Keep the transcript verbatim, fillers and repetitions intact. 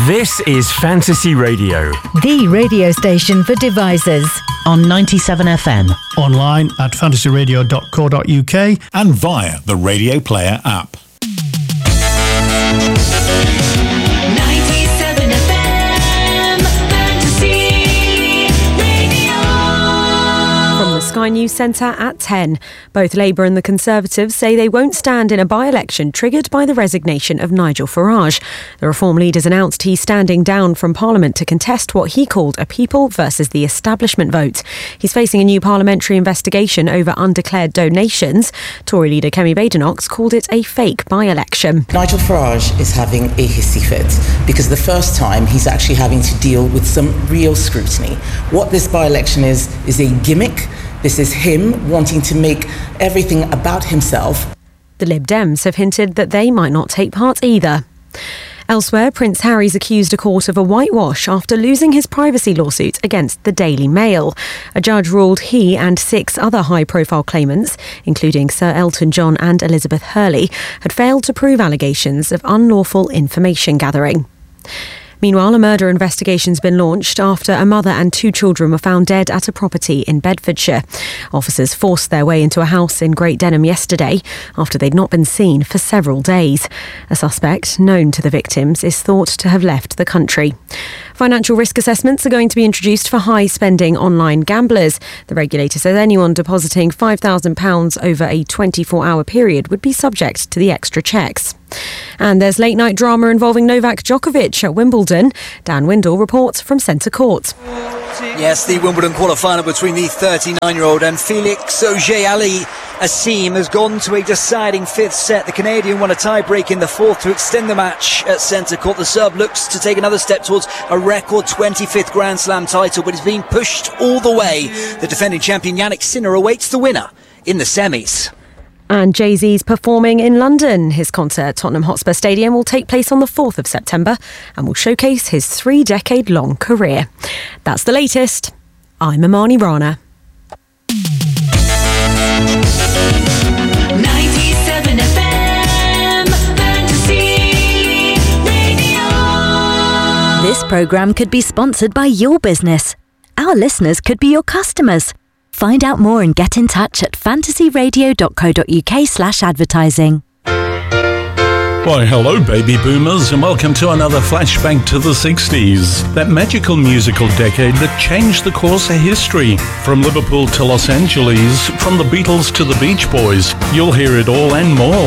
This is Fantasy Radio, the radio station for devisers. On ninety-seven F M. Online at fantasy radio dot co dot uk and via the Radio Player app. ninety-seven F M, Fantasy Radio. From the Sky News Centre at ten. Both Labour and the Conservatives say they won't stand in a by-election triggered by the resignation of Nigel Farage. The Reform leader's announced he's standing down from Parliament to contest what he called a people versus the establishment vote. He's facing a new parliamentary investigation over undeclared donations. Tory leader Kemi Badenoch called it a fake by-election. Nigel Farage is having a hissy fit because the first time he's actually having to deal with some real scrutiny. What this by-election is, is a gimmick. This is him wanting to make everything about himself. The Lib Dems have hinted that they might not take part either. Elsewhere, Prince Harry's accused a court of a whitewash after losing his privacy lawsuit against the Daily Mail. A judge ruled he and six other high-profile claimants, including Sir Elton John and Elizabeth Hurley, had failed to prove allegations of unlawful information gathering. Meanwhile, a murder investigation's been launched after a mother and two children were found dead at a property in Bedfordshire. Officers forced their way into a house in Great Denham yesterday after they'd not been seen for several days. A suspect, known to the victims, is thought to have left the country. Financial risk assessments are going to be introduced for high-spending online gamblers. The regulator says anyone depositing five thousand pounds over a twenty-four hour period would be subject to the extra checks. And there's late-night drama involving Novak Djokovic at Wimbledon. Dan Windle reports from Centre Court. Yes, the Wimbledon quarter-final between the thirty-nine-year-old and Felix Auger-Ali Asim has gone to a deciding fifth set. The Canadian won a tie-break in the fourth to extend the match at Centre Court. The Serb looks to take another step towards a record twenty-fifth Grand Slam title, but is being pushed all the way. The defending champion Jannik Sinner awaits the winner in the semis. And Jay-Z's performing in London. His concert at Tottenham Hotspur Stadium will take place on the fourth of September and will showcase his three-decade-long career. That's the latest. I'm Imani Rana. ninety-seven F M, Fantasy Radio. This programme could be sponsored by your business. Our listeners could be your customers. Find out more and get in touch at fantasy radio dot co dot uk slash advertising. Why, hello, baby boomers, and welcome to another flashback to the sixties. That magical musical decade that changed the course of history. From Liverpool to Los Angeles, from the Beatles to the Beach Boys, you'll hear it all and more